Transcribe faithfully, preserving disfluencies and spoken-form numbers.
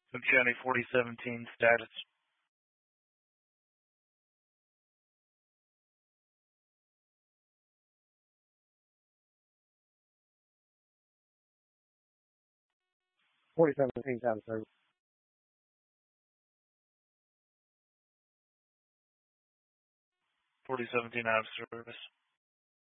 Cook County forty seventeen status. forty seventeen out of service. forty seventeen out of service.